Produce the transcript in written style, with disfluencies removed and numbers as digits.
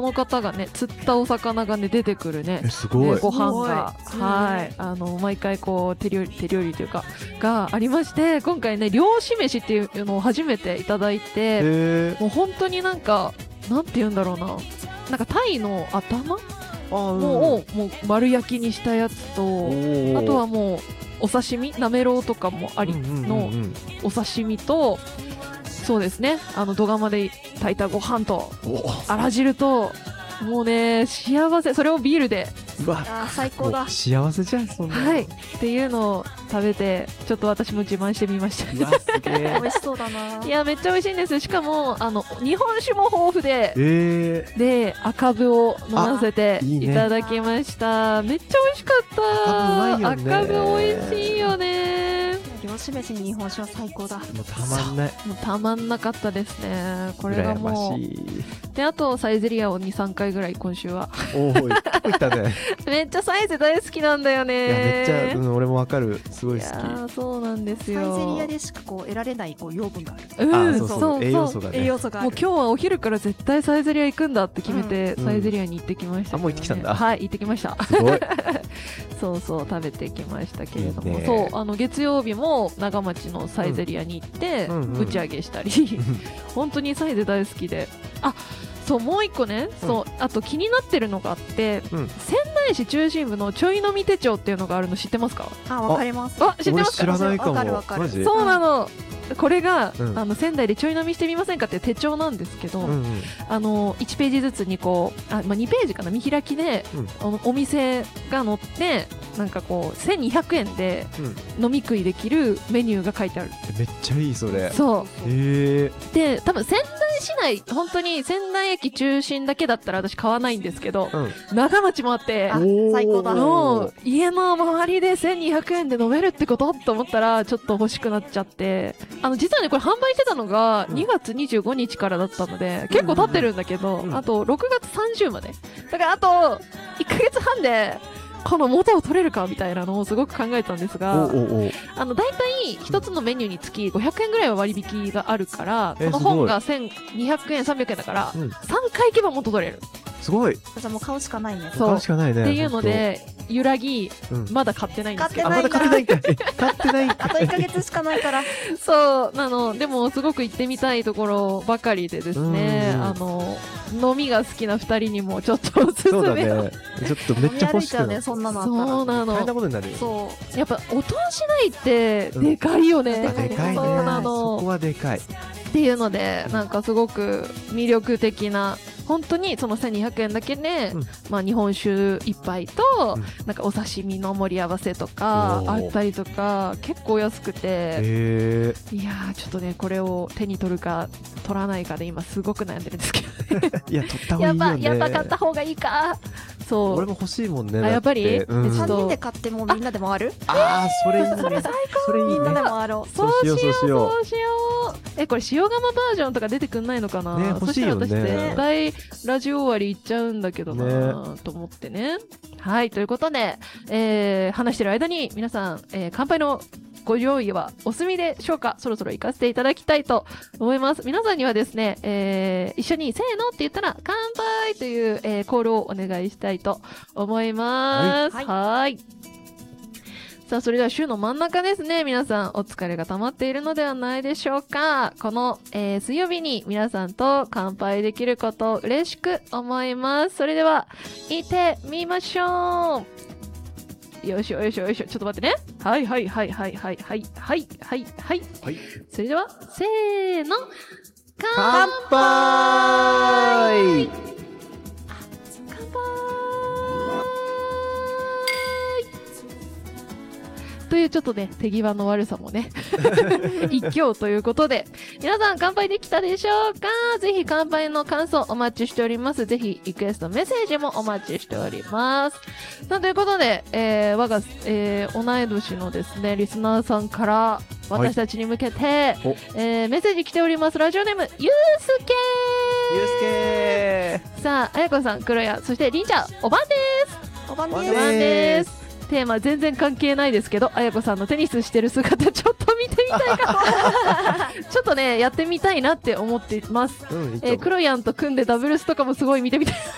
の方がね釣ったお魚がね出てくるねすごい、 ご飯がはい毎回こう手料理というかがありまして、今回ね漁師飯っていうのを初めていただいて、もう本当になんかなんて言うんだろうな、なんかタイの頭もう丸焼きにしたやつと、あとはもうお刺身なめろうとかもありのお刺身と、そうですね土釜で炊いたご飯とあら汁と、もうね幸せ、それをビールで、 うわ最高だ、 幸せじゃんそんな、 はいっていうのを食べて、ちょっと私も自慢してみました。 うわすげえ美味しそうだな。 いやめっちゃ美味しいんです。しかも日本酒も豊富で、で赤部を飲ませていただきました。めっちゃ美味しかった。赤部美味しいよね。 漁師飯に日本酒は最高だ。 もうたまんない、 もうたまんなかったですね。これが羨まもうしい。 で、あとサイゼリアを 2,3 回ぐらい今週はおーい結構いったねめっちゃサイゼ大好きなんだよね。 いやめっちゃ、俺もわかる、すごい好き。 いやそうなんですよ。 サイゼリアでしかこう得られないこう養分がある。 そう栄養素がね、 栄養素がある。 もう今日はお昼から絶対サイゼリア行くんだって決めて、サイゼリアに行ってきました、ね。 もう行ってきたんだ。 はい行ってきました。 すごいそう食べてきましたけれども、 いいね、 そう月曜日も長町のサイゼリアに行って、打ち上げしたり本当にサイゼ大好きで、そうもう一個ね、そうあと気になってるのがあって、仙台市中心部のちょい飲み手帳っていうのがあるの知ってますか？ わかります。 知ってますか？ 知らないかも。 わかる。 そうなの。これが、仙台でちょい飲みしてみませんかっていう手帳なんですけど、1ページずつにこう2ページかな見開きで、お店が載ってなんかこう1200円で飲み食いできるメニューが書いてある。 めっちゃいいそれ。 そうで多分仙台市内本当に仙台駅中心だけだったら私買わないんですけど、長町もあって最高だ。 家の周りで1200円で飲めるってことと思ったらちょっと欲しくなっちゃって、実はねこれ販売してたのが2月25日からだったので結構経ってるんだけど、あと6月30までだからあと1ヶ月半でこの元を取れるかみたいなのをすごく考えたんですが、だいたい一つのメニューにつき500円ぐらいは割引があるから、この本が1200円300円だから、3回行けば元取れる。 すごい。 じゃあもう買うしかないね。 買うしかないね。 っていうので揺らぎ、まだ買ってないんですけど。 まだ買ってないんかい。買ってないんかい。 あと1ヶ月しかないから。 そうなのでもすごく行ってみたいところばかりでですね、飲みが好きな2人にもちょっとおすすめを。 そうだね。ちょっとめっちゃ欲しくなる。 そんなのあったら。 そうなの。 大変なことになるよ。 そうやっぱお通し代ってでかいよね。 でかいね。 そうなの。 そこはでかい。 っていうのでなんかすごく魅力的な、本当にその1200円だけで、日本酒1杯と、なんかお刺身の盛り合わせとかあったりとか結構安くて、いやーちょっとねこれを手に取るか取らないかで今すごく悩んでるんですけどいや取った方がいいよね。 やっぱ買った方がいいか。そう俺も欲しいもんね。 やっぱり、 3人で買ってもみんなで回る？ それいいね。 それ最高。 それいいね。 みんなで回ろう。 そうしよう。これ塩釜バージョンとか出てくんないのかな。 欲しいよね。 そしたら私絶対ラジオ終わり行っちゃうんだけどなと思ってね。はいということで、話してる間に皆さん、乾杯のご用意はお済みでしょうか。そろそろ行かせていただきたいと思います。皆さんにはですね、一緒にせーのって言ったら乾杯という、コールをお願いしたいと思います。はい。さあそれでは週の真ん中ですね。皆さんお疲れが溜まっているのではないでしょうか。この、水曜日に皆さんと乾杯できることを嬉しく思います。それでは行ってみましょう。よいしょ。ちょっと待ってね。はい。それではせーの乾杯。 というちょっとね手際の悪さもね一興ということで、皆さん乾杯できたでしょうか。ぜひ乾杯の感想お待ちしております。ぜひリクエストメッセージもお待ちしております。ということで、我が、同い年のですねリスナーさんから私たちに向けて、メッセージ来ております。ラジオネームゆうすけさあ、あやこさん、黒谷、そしてりんちゃん、おばんです。 おばんです。テーマ全然関係ないですけど、あやこさんのテニスしてる姿ちょっと見てみたいかちょっとねやってみたいなって思ってます。クロヤンと組んでダブルスとかもすごい見てみたい